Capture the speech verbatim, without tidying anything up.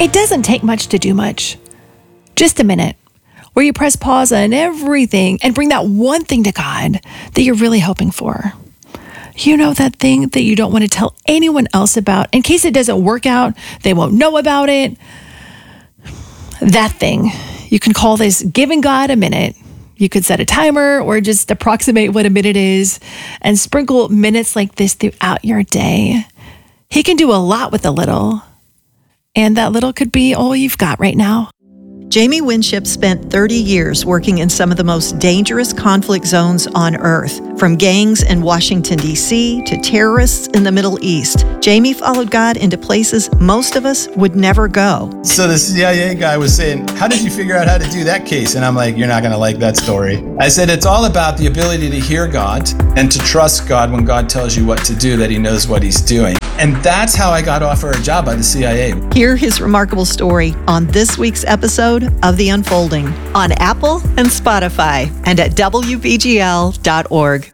It doesn't take much to do much. Just a minute where you press pause on everything and bring that one thing to God that you're really hoping for. You know, that thing that you don't want to tell anyone else about in case it doesn't work out, they won't know about it. That thing. You can call this giving God a minute. You could set a timer or just approximate what a minute is and sprinkle minutes like this throughout your day. He can do a lot with a little. And that little could be all you've got right now. Jamie Winship spent thirty years working in some of the most dangerous conflict zones on Earth, from gangs in Washington, D C to terrorists in the Middle East. Jamie followed God into places most of us would never go. So the C I A guy was saying, how did you figure out how to do that case? And I'm like, you're not going to like that story. I said, it's all about the ability to hear God and to trust God when God tells you what to do, that he knows what he's doing. And that's how I got offered a job by the C I A. Hear his remarkable story on this week's episode of The Unfolding on Apple and Spotify and at W B G L dot org.